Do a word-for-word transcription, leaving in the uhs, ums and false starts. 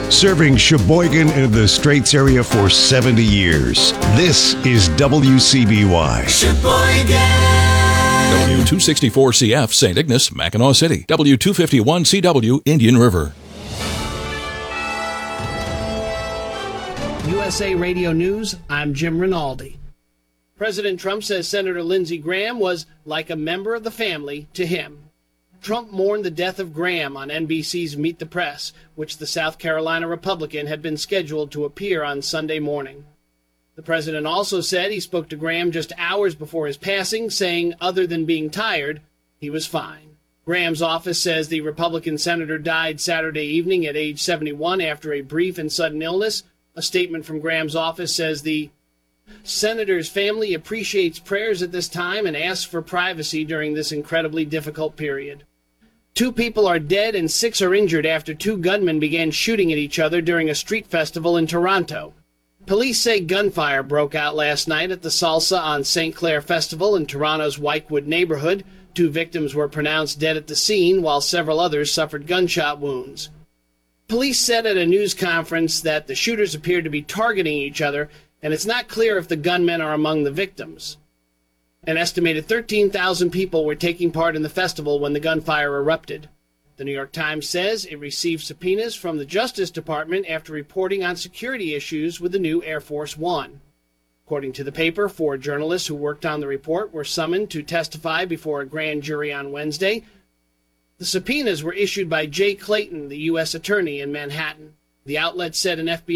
Serving Sheboygan and the Straits area for seventy years. This is W C B Y. Sheboygan. W two sixty-four C F, Saint Ignace, Mackinac City. W two fifty-one C W, Indian River. U S A Radio News, I'm Jim Rinaldi. President Trump says Senator Lindsey Graham was like a member of the family to him. Trump mourned the death of Graham on N B C's Meet the Press, which the South Carolina Republican had been scheduled to appear on Sunday morning. The president also said he spoke to Graham just hours before his passing, saying other than being tired, he was fine. Graham's office says the Republican senator died Saturday evening at age seventy-one after a brief and sudden illness. A statement from Graham's office says the senator's family appreciates prayers at this time and asks for privacy during this incredibly difficult period. Two people are dead and six are injured after two gunmen began shooting at each other during a street festival in Toronto. Police say gunfire broke out last night at the Salsa on Saint Clair Festival in Toronto's Whitewood neighborhood. Two victims were pronounced dead at the scene, while several others suffered gunshot wounds. Police said at a news conference that the shooters appeared to be targeting each other, and it's not clear if the gunmen are among the victims. An estimated thirteen thousand people were taking part in the festival when the gunfire erupted. The New York Times says it received subpoenas from the Justice Department after reporting on security issues with the new Air Force One. According to the paper, four journalists who worked on the report were summoned to testify before a grand jury on Wednesday. The subpoenas were issued by Jay Clayton, the U S attorney in Manhattan. The outlet said an F B I